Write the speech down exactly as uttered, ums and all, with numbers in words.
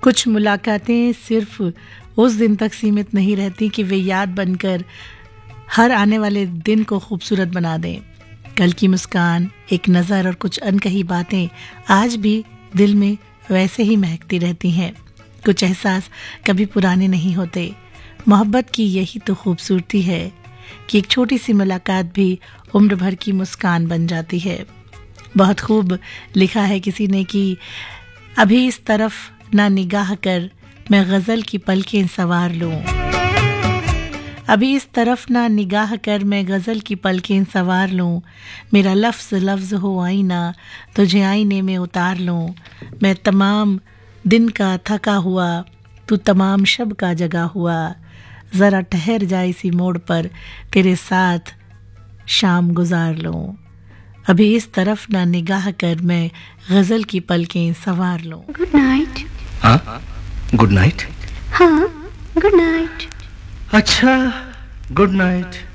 कुछ मुलाकातें सिर्फ उस दिन तक सीमित नहीं रहती कि वे याद बनकर हर आने वाले दिन को खूबसूरत बना दें। कल की मुस्कान, एक नज़र और कुछ अनकही बातें आज भी दिल में वैसे ही महकती रहती हैं। कुछ एहसास कभी पुराने नहीं होते। मोहब्बत की यही तो खूबसूरती है कि एक छोटी सी मुलाकात भी उम्र भर की मुस्कान बन जाती है। बहुत खूब लिखा है किसी ने कि अभी इस तरफ ना निगाह कर मैं गज़ल की पलकें सवार लूं, अभी इस तरफ ना निगाह कर मैं गज़ल की पलकें सवार लूं, मेरा लफ्ज़ लफ्ज़ हो आईना तुझे आईने में उतार लूं, मैं तमाम दिन का थका हुआ तू तमाम शब का जगा हुआ, ज़रा ठहर जाए इसी मोड़ पर तेरे साथ शाम गुजार लूं, अभी इस तरफ ना निगाह कर मैं गज़ल की पलकें सवार लूं। Good night. हाँ, गुड नाइट। हाँ, गुड नाइट। अच्छा, गुड नाइट।